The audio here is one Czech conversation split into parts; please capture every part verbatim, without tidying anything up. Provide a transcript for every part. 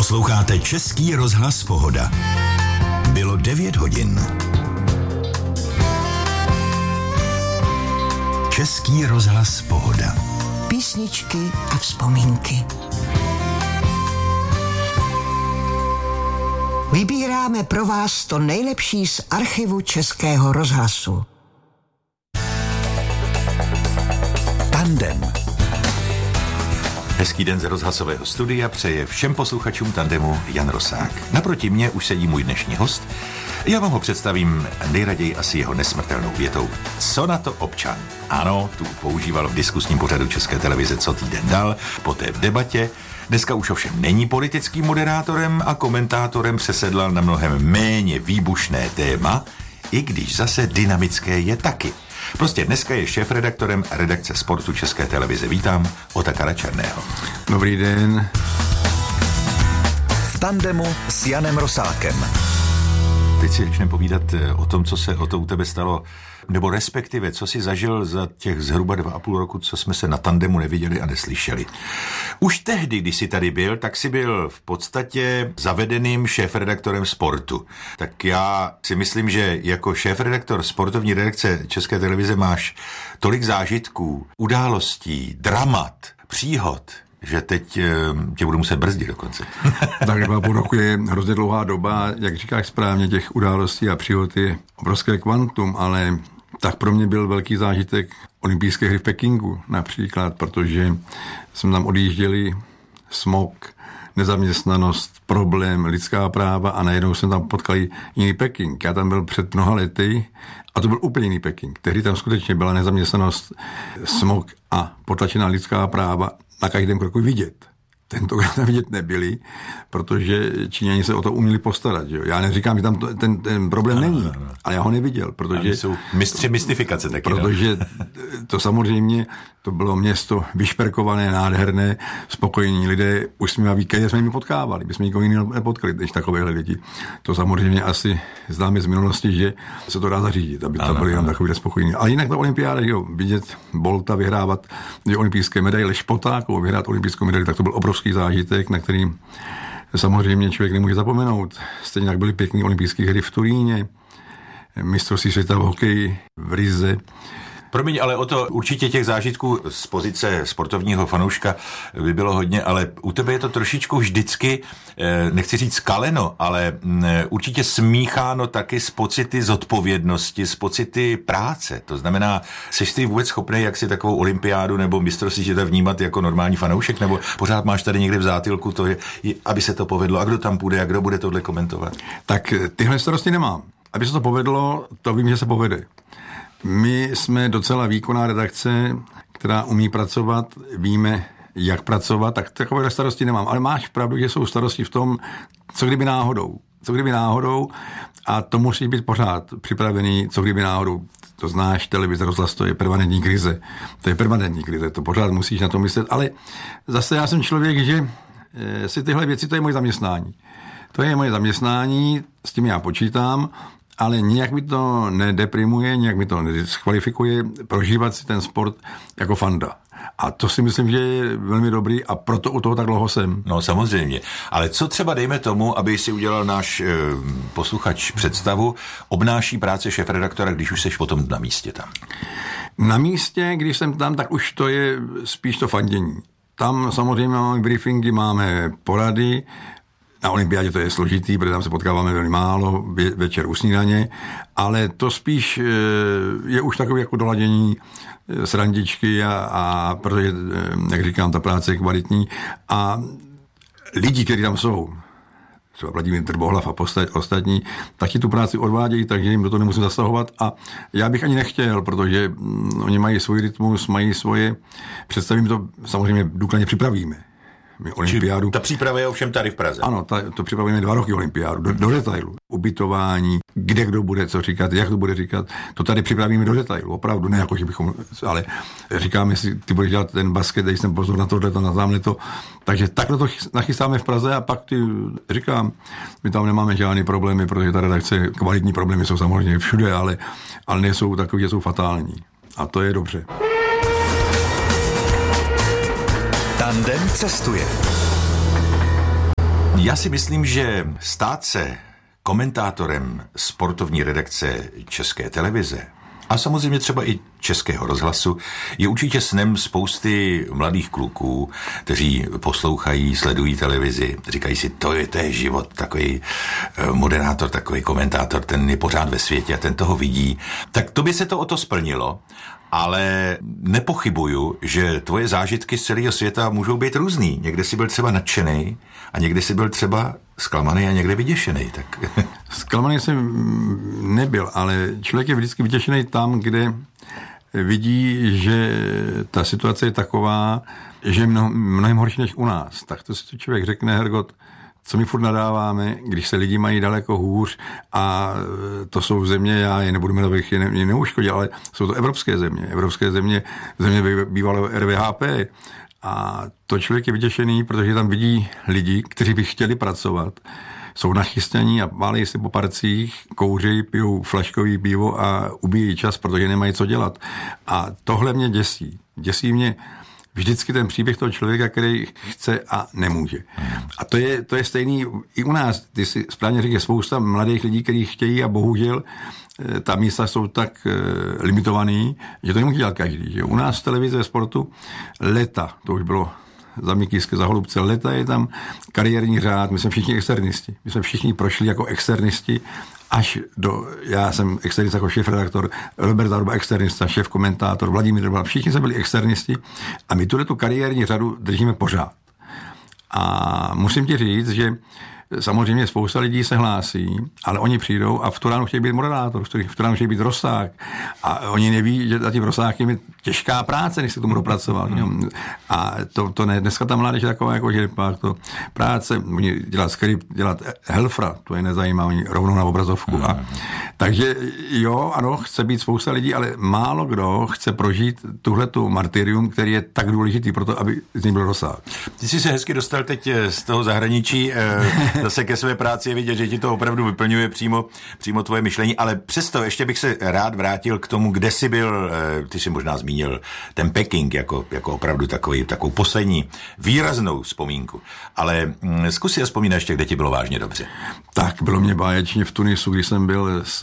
Posloucháte Český rozhlas Pohoda. Bylo devět hodin. Český rozhlas Pohoda. Písničky a vzpomínky. Vybíráme pro vás to nejlepší z archivu Českého rozhlasu. Tandem. Hezký den z rozhlasového studia přeje všem posluchačům Tandemu Jan Rosák. Naproti mě už sedí můj dnešní host. Já vám ho představím nejraději asi jeho nesmrtelnou větou. Co na to občan? Ano, tu používal v diskusním pořadu České televize Co týden dal, poté v debatě. Dneska už ovšem není politickým moderátorem a komentátorem, přesedlal na mnohem méně výbušné téma, i když zase dynamické je taky. Prostě dneska je šéfredaktorem redakce sportu České televize. Vítám Otakara Černého. Dobrý den. V tandemu s Janem Rosákem. Teď si začneme povídat o tom, co se o to u tebe stalo, nebo respektive, co jsi zažil za těch zhruba dva a půl roku, co jsme se na tandemu neviděli a neslyšeli. Už tehdy, když jsi tady byl, tak jsi byl v podstatě zavedeným šéfredaktorem sportu. Tak já si myslím, že jako šéfredaktor sportovní redakce České televize máš tolik zážitků, událostí, dramat, příhod, že teď tě budu muset brzdit dokonce. Tak dva půl roku je hrozně dlouhá doba, jak říkáš správně, těch událostí a příhod je obrovské kvantum, ale tak pro mě byl velký zážitek olympijské hry v Pekingu například, protože jsme tam odjížděli, smog, nezaměstnanost, problém, lidská práva a najednou jsme tam potkali jiný Peking. Já tam byl před mnoha lety a to byl úplně jiný Peking. Tehdy tam skutečně byla nezaměstnanost, smog a potlačená lidská práva na každém kroku vidět. Tentokrát tam vidět nebyli, protože Číňani se o to uměli postarat. Jo? Já neříkám, že tam to, ten, ten problém no, není, no, no. ale já ho neviděl, protože... jsou mistři mystifikace taky. Protože no. to samozřejmě, to bylo město vyšperkované, nádherné, spokojení lidé, usmívaví, které jsme jimi potkávali, my jsme nikoho jiného nepotkali, než takovéhle lidi. To samozřejmě asi známe z minulosti, že se to dá zařídit, aby to byli jenom takový spokojení. Ale jinak ta olympiáda, jo, vidět Bolta vyhrávat olympijské medaile, Špotákovou vyhrát olympijskou medaili, tak to byl obrovský zážitek, na který samozřejmě člověk nemůže zapomenout. Stejně tak byly pěkné olympijské hry v Turíně, mistrovství světa v hokeji v Rize. Promiň, ale o to určitě těch zážitků z pozice sportovního fanouška by bylo hodně, ale u tebe je to trošičku vždycky, nechci říct kaleno, ale určitě smícháno taky s pocity zodpovědnosti, s pocity práce. To znamená, jsi ty vůbec schopný, jak si takovou olympiádu nebo mistrovství světa vnímat jako normální fanoušek, nebo pořád máš tady někde v zátylku to, je, aby se to povedlo, a kdo tam půjde a kdo bude tohle komentovat? Tak tyhle starosti nemám. Aby se to povedlo, to vím, že se povede. My jsme docela výkonná redakce, která umí pracovat, víme, jak pracovat, tak takové starosti nemám. Ale máš pravdu, že jsou starosti v tom, co kdyby náhodou. Co kdyby náhodou a to musí být pořád připravený, co kdyby náhodou. To znáš, televize, rozhlas, to je permanentní krize. To je permanentní krize, to pořád musíš na to myslet. Ale zase já jsem člověk, že si tyhle věci, to je moje zaměstnání. To je moje zaměstnání, s tím já počítám, ale nijak mi to nedeprimuje, nijak mi to nediskvalifikuje prožívat si ten sport jako fanda. A to si myslím, že je velmi dobrý a proto u toho tak dlouho jsem. No samozřejmě. Ale co třeba dejme tomu, aby si udělal náš e, posluchač představu, obnáší práce šéfredaktora, když už seš potom na místě tam? Na místě, když jsem tam, tak už to je spíš to fandění. Tam samozřejmě máme briefingy, máme porady. Na olympiádě to je složitý, protože tam se potkáváme velmi málo, večer u snídaně, ale to spíš je už takové jako doladění srandičky a, a protože, jak říkám, ta práce je kvalitní a lidi, kteří tam jsou, třeba Vladimír Trbohlav a ostatní, tak ti tu práci odvádějí, takže jim do toho nemusím zasahovat a já bych ani nechtěl, protože oni mají svůj rytmus, mají svoje, představím to, samozřejmě důkladně připravíme. My olympiádu. Ta příprava je ovšem tady v Praze. Ano, ta, to připravujeme dva roky olympiádu, do, do detailu. Ubytování, kde kdo bude co říkat, jak to bude říkat, to tady připravíme do detailu, opravdu, ne jako, že bychom, ale říkáme si, ty budeš dělat ten basket, dej jsem pozor na tohle, na tamhle to, takže takhle to nachystáme v Praze a pak ty, říkám, my tam nemáme žádný problémy, protože ta redakce, kvalitní problémy jsou samozřejmě všude, ale, ale nejsou takové, že jsou fatální. A to je dobře. Tandem cestuje. Já si myslím, že stát se komentátorem sportovní redakce České televize a samozřejmě třeba i Českého rozhlasu je určitě snem spousty mladých kluků, kteří poslouchají, sledují televizi, říkají si, to je, to je život, takový moderátor, takový komentátor, ten je pořád ve světě a ten toho vidí. Tak to by se to o to splnilo, ale nepochybuju, že tvoje zážitky z celého světa můžou být různý. Někde jsi byl třeba nadšený a někde jsi byl třeba zklamaný a někde vyděšený. Tak. Zklamaný jsem nebyl, ale člověk je vždycky vyděšený tam, kde vidí, že ta situace je taková, že je mnoho, mnohem horší než u nás. Tak to si člověk řekne, Hergot, co my furt nadáváme, když se lidi mají daleko hůř a to jsou země, já je nebudu jmenovat, abych je ne, neuškodil, ale jsou to evropské země. Evropské země, země bývalého R V H P. A to člověk je vyděšený, protože tam vidí lidi, kteří by chtěli pracovat, jsou nachystaní a válejí si po parcích, kouří, pijou flaškový pivo a ubíjí čas, protože nemají co dělat. A tohle mě děsí. Děsí mě vždycky ten příběh toho člověka, který chce a nemůže. A to je, to je stejný i u nás. Ty si správně říkáš, spousta mladých lidí, kteří chtějí a bohužel ta místa jsou tak limitovaný, že to nemůže dělat každý. Že? U nás v televizi ve sportu leta, to už bylo za Mikýské, za Holubce, leta je tam kariérní řád, my jsme všichni externisti. My jsme všichni prošli jako externisti až do, já jsem externista jako šéf-redaktor, Robert Zaruba externista, šéf-komentátor, Vladimír Dobral, všichni jsme byli externisti a my tuhle tu kariérní řadu držíme pořád. A musím ti říct, že samozřejmě spousta lidí se hlásí, ale oni přijdou a v tu ránu chtějí být moderátor, v tu ránu chtějí být Rosák. A oni neví, že za tím Rosákem je těžká práce, než se k tomu dopracoval. Mm. A to, to ne, dneska ta mládež je taková, jako, že pak to práce, oni dělat skript, dělat helfra, to je nezajímá, oni rovnou na obrazovku. Mm. A, takže jo, ano, chce být spousta lidí, ale málo kdo chce prožít tuhletu martyrium, který je tak důležitý pro to, aby z něj byl Rosák. Ty jsi se hezky dostal teď z toho zahraničí, zase ke své práci je vidět, že ti to opravdu vyplňuje přímo, přímo tvoje myšlení, ale přesto ještě bych se rád vrátil k tomu, kde jsi byl, ty jsi možná zmínil ten Peking jako, jako opravdu takový, takovou poslední výraznou vzpomínku, ale zkus si vzpomínat ještě, kde ti bylo vážně dobře. Tak, bylo mě báječně v Tunisu, když jsem byl s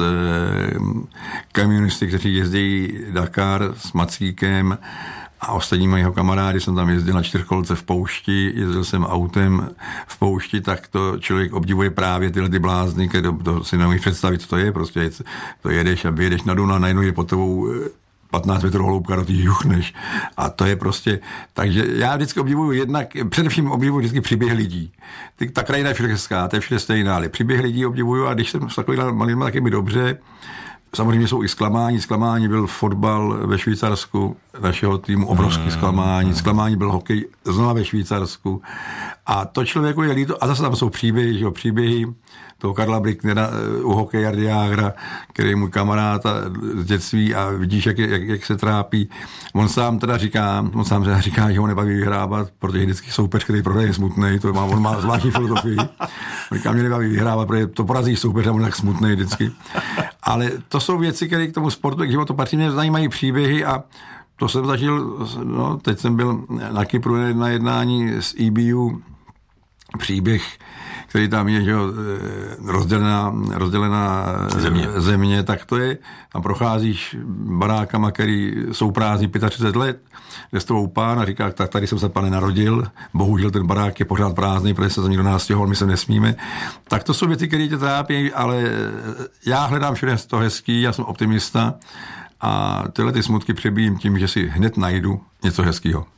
kamionisty, kteří jezdí Dakar s Macíkem a ostatními jeho kamarády, jsem tam jezdil na čtyřkolce v poušti, jezdil jsem autem v poušti, tak to člověk obdivuje právě tyhle ty blázny, to, to si nemůžeš představit, co to je, prostě to jedeš a vyjedeš na Duna, najednou je pod tebou patnáct metrů hloubka, do ty juchneš. A to je prostě, takže já vždycky obdivuju jednak, především obdivuju vždycky příběh lidí. Ty, ta krajina je všude hezká, to je všude stejná, ale příběh lidí obdivuju a když jsem s takovými malými, tak je mi dobře. Samozřejmě jsou i zklamání. Zklamání byl fotbal ve Švýcarsku našeho týmu, obrovský zklamání. Zklamání byl hokej znova ve Švýcarsku. A to člověku je líto. A zase tam jsou příběhy, že příběhy toho Karla Bricknera u hokejardiágra, který je můj kamarád z dětství a vidíš, jak, jak, jak se trápí. On sám teda říká, on sám teda říká, že ho nebaví vyhrávat, protože vždycky soupeř, který prohraje, je smutný. To má, on má zvláštní filozofii. On říká, mě nebaví vyhrávat, protože to porazí soupeř a on je tak smutný vždycky. Ale to jsou věci, které k tomu sportu, k životu patří, mě zajímají příběhy a to jsem zažil, no, teď jsem byl na Kypru na jednání s E B U, příběh, který tam je, že jo, rozdělená, rozdělená země. země, tak to je, tam procházíš barákama, který jsou prázdní třicet pět let, jde s tebou pán a říká, tak tady jsem se, pane, narodil, bohužel ten barák je pořád prázdný, protože se za mě do nás stěhoval, my se nesmíme. Tak to jsou věci, které tě trápí, ale já hledám všude to hezký, já jsem optimista a tyhle ty smutky přebíjím tím, že si hned najdu něco hezkýho.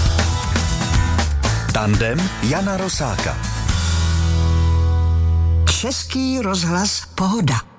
Tandem Jana Rosáka. Český rozhlas Pohoda.